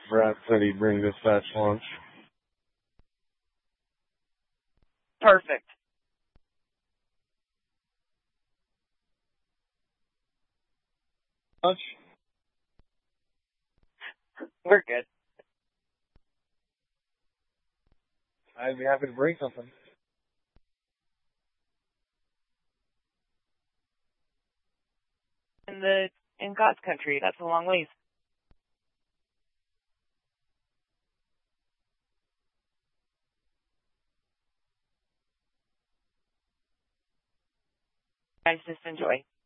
Brad said he'd bring dispatch lunch. Perfect. Lunch? We're good. I'd be happy to bring something. In God's country, that's a long ways. Guys, just enjoy.